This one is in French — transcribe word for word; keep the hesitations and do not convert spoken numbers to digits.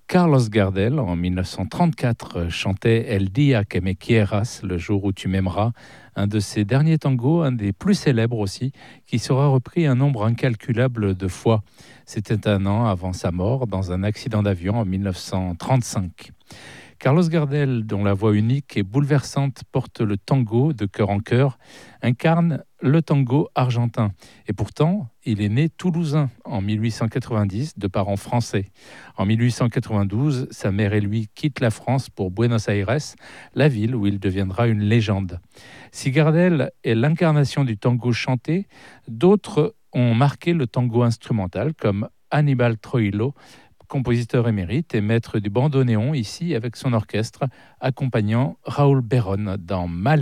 Carlos Gardel, en mille neuf cent trente-quatre, chantait El día que me quieras, le jour où tu m'aimeras, un de ses derniers tangos, un des plus célèbres aussi, qui sera repris un nombre incalculable de fois. C'était un an avant sa mort dans un accident d'avion en mille neuf cent trente-cinq. Carlos Gardel, dont la voix unique et bouleversante porte le tango de cœur en cœur, incarne le tango argentin. Et pourtant, il est né toulousain en mille huit cent quatre-vingt-dix de parents français. En mille huit cent quatre-vingt-douze, sa mère et lui quittent la France pour Buenos Aires, la ville où il deviendra une légende. Si Gardel est l'incarnation du tango chanté, d'autres ont marqué le tango instrumental comme Aníbal Troilo, compositeur émérite et maître du bandoneon ici avec son orchestre, accompagnant Raoul Berón dans Mal